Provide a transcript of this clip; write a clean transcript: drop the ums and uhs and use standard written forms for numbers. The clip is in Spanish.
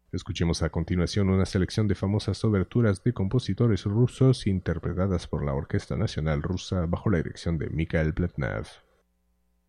Escuchemos a continuación una selección de famosas oberturas de compositores rusos interpretadas por la Orquesta Nacional Rusa bajo la dirección de Mikhail Pletnev.